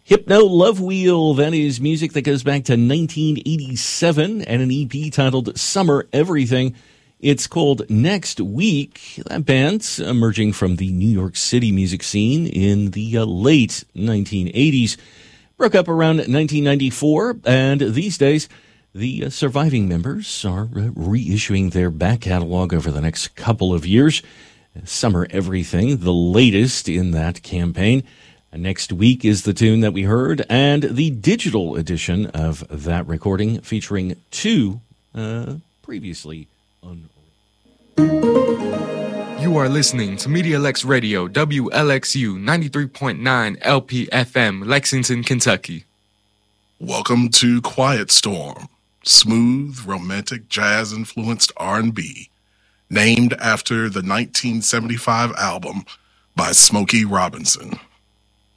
Hypno Love Wheel, that is music that goes back to 1987 and an EP titled Summer Everything. It's called Next Week. That band's emerging from the New York City music scene in the late 1980s. Broke up around 1994, and these days the surviving members are reissuing their back catalog over the next couple of years. Summer Everything, the latest in that campaign. Next Week is the tune that we heard, and the digital edition of that recording featuring two previously unreleased. You are listening to MediaLex Radio, WLXU 93.9 LPFM, Lexington, Kentucky. Welcome to Quiet Storm, smooth, romantic, jazz-influenced R&B, named after the 1975 album by Smokey Robinson.